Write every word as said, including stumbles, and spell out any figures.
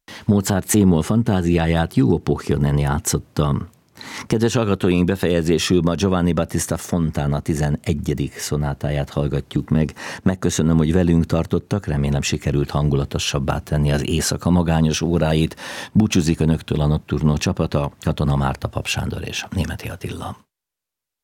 Mozart C-moll fantáziáját Juho Pohjonen játszotta. Kedves hallgatóink, befejezésül ma Giovanni Battista Fontana tizenegyedik szonátáját hallgatjuk meg. Megköszönöm, hogy velünk tartottak, remélem sikerült hangulatosabbá tenni az éjszaka magányos óráit. Búcsúzik önöktől a Nocturno csapata, Katona Márta, Pap Sándor és Németi Attila.